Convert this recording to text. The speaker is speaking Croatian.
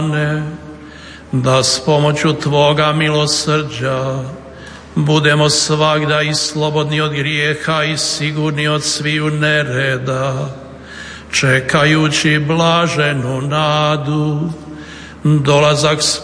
da s pomoću Tvoga milosrđa budemo svagda i slobodni od grijeha i sigurni od sviju nereda, čekajući blaženu nadu, dolazak